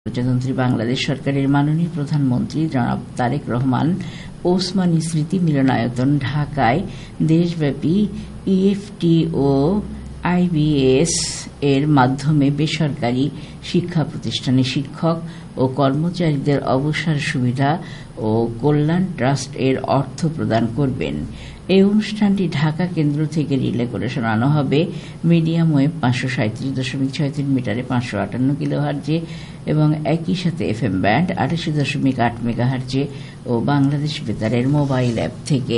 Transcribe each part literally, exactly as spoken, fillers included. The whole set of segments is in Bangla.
প্রজাতন্ত্রী বাংলাদেশ সরকারের মাননীয় প্রধানমন্ত্রী জনাব তারেক রহমান ওসমানী স্মৃতি মিলনায়তন ঢাকায় দেশব্যাপী ইএফটি ও আইবিএস এর মাধ্যমে বেসরকারি শিক্ষা প্রতিষ্ঠানে শিক্ষক ও কর্মচারীদের অবসর সুবিধা ও কল্যাণ ট্রাস্ট এর অর্থ প্রদান করবেন। এই অনুষ্ঠানটি ঢাকা কেন্দ্র থেকে রিলে করে শোনানো হবে মিডিয়াম ওয়েভ পাঁচশো সাঁত্রিশ দশমিক ছয় তিন মিটারে পাঁচশো আটান্ন কিলোহার্জে এবং একই সাথে এফ এম ব্যান্ড আটাশি দশমিক আট মেগাহার্জে ও বাংলাদেশ বেতারের মোবাইল অ্যাপ থেকে।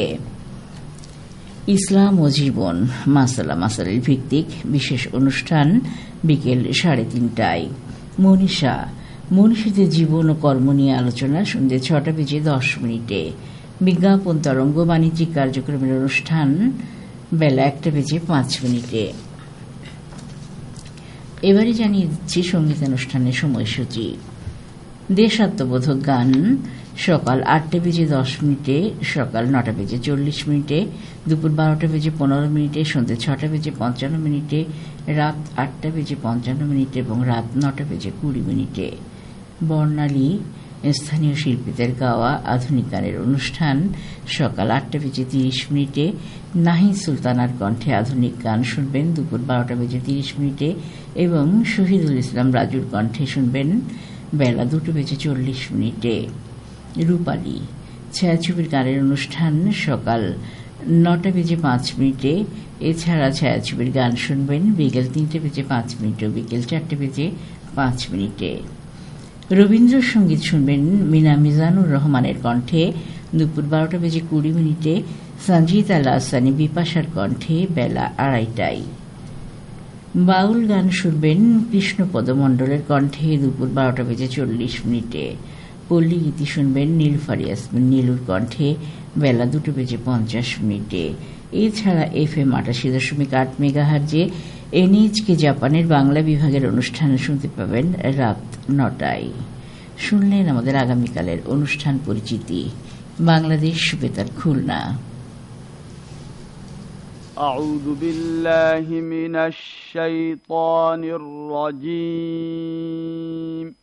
ইসলাম ও জীবন মাসালা মাসালিল ভিত্তিক বিশেষ অনুষ্ঠান বিকেল সাড়ে তিনটায়। মনীষা মনীষীদের জীবন ও কর্ম নিয়ে আলোচনা সন্ধ্যে ছটা বেজে দশ মিনিটে। বিজ্ঞাপন তরঙ্গ বাণিজ্যিক কার্যক্রমের অনুষ্ঠান বেলা একটা বেজে পাঁচ মিনিটে। এবারে জানিয়ে দিচ্ছি সঙ্গীতানুষ্ঠানের সময়সূচি। দেশাত্মবোধক গান সকাল আটটা বেজে দশ মিনিটে, সকাল নটা বেজে চল্লিশ মিনিটে, দুপুর বারোটা বেজে পনেরো মিনিটে, সন্ধ্যে ছটা বেজে পঞ্চান্ন মিনিটে, রাত আটটা বেজে পঞ্চান্ন মিনিটে এবং রাত নটা বেজে কুড়ি মিনিটে। বর্ণালী স্থানীয় শিল্পীদের গাওয়া আধুনিক গানের অনুষ্ঠান সকাল আটটা বেজে তিরিশ মিনিটে। নাহিদ সুলতানার কণ্ঠে আধুনিক গান শুনবেন দুপুর বারোটা বেজে তিরিশ মিনিটে এবং শহীদুল ইসলাম রাজুর কণ্ঠে শুনবেন বেলা দুটো বেজে চল্লিশ মিনিটে। রূপালী ছায়াছবির গানের অনুষ্ঠান সকাল নটা বেজে পাঁচ মিনিটে। এছাড়া ছায়াছবির গান শুনবেন বিকেল তিনটে বেজে পাঁচ মিনিট ও বিকেল চারটে বেজে পাঁচ মিনিটে। রবীন্দ্রসঙ্গীত শুনবেন মিনা মিজানুর রহমানের কণ্ঠে দুপুর বারোটা বেজে কুড়ি মিনিটে। সঞ্জিত আল আসানি বিপাশার কণ্ঠে বেলা আড়াইটায়। বাউল গান শুনবেন কৃষ্ণপদ মণ্ডলের কণ্ঠে দুপুর বারোটা বেজে চল্লিশ মিনিটে। পল্লী গীতি শুনবেন নীলুফার ইয়াসমিন নীলুর কণ্ঠে বেলা দুটো বেজে পঞ্চাশ মিনিটে। এছাড়া এফ এম আটাশি দশমিক আট মেগাহার্জে এনএইচকে জাপানের বাংলা বিভাগের অনুষ্ঠান শুনতে পাবেন রাত নটায়। শুনলেন আমাদের আগামীকালের অনুষ্ঠান পরিচিতি। বাংলাদেশ বেতার খুলনা। أعوذ بالله من الشيطان الرجيم